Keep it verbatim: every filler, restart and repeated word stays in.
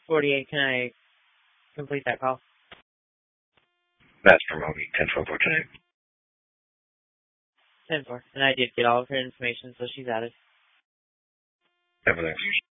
forty-eight, can I complete that call? Master Mogi, ten four four tonight. ten four. And I did get all of her information, so she's added. Everything.